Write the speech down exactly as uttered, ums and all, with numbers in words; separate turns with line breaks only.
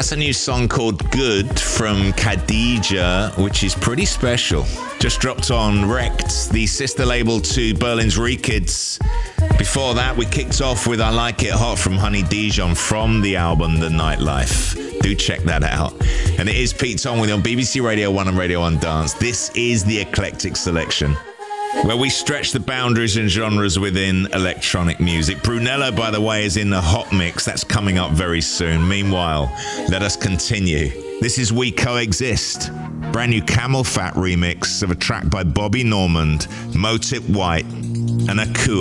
That's a new song called Good from Khadija, which is pretty special. Just dropped on Rekt, the sister label to Berlin's Rekids. Before that, we kicked off with I Like It Hot from Honey Dijon from the album The Nightlife. Do check that out. And it is Pete Tong with you on B B C Radio one and Radio one Dance. This is the Eclectic Selection, where we stretch the boundaries and genres within electronic music. Brunello, by the way, is in the hot mix. That's coming up very soon. Meanwhile, let us continue. This is We Coexist, brand new Camel Fat remix of a track by Bobby Normand, Motip White, and Akua.